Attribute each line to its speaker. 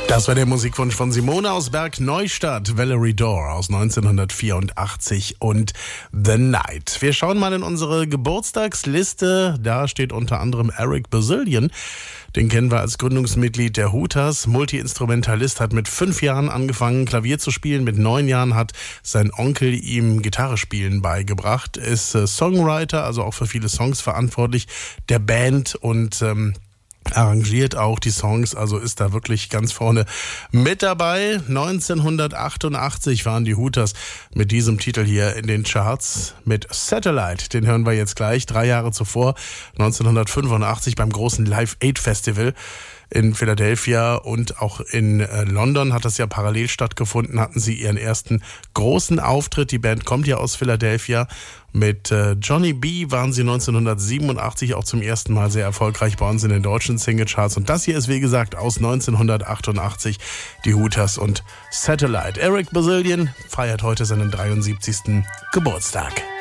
Speaker 1: Das war der Musikwunsch von Simone aus Bergneustadt, Valerie Dorr aus 1984 und The Night. Wir schauen mal in unsere Geburtstagsliste. Da steht unter anderem Eric Bazillion. Den kennen wir als Gründungsmitglied der Hooters. Multi-Instrumentalist, hat mit 5 Jahren angefangen, Klavier zu spielen. Mit 9 Jahren hat sein Onkel ihm Gitarre spielen beigebracht. Ist Songwriter, also auch für viele Songs verantwortlich der Band und arrangiert auch die Songs, also ist da wirklich ganz vorne mit dabei. 1988 waren die Hooters mit diesem Titel hier in den Charts mit Satellite. Den hören wir jetzt gleich. 3 Jahre zuvor, 1985 beim großen Live Aid Festival in Philadelphia und auch in London hat das ja parallel stattgefunden, hatten sie ihren ersten großen Auftritt. Die Band kommt ja aus Philadelphia. Mit Johnny B. waren sie 1987 auch zum ersten Mal sehr erfolgreich bei uns in den deutschen Singlecharts. Und das hier ist, wie gesagt, aus 1988, die Hooters und Satellite. Eric Bazillion feiert heute seinen 73. Geburtstag.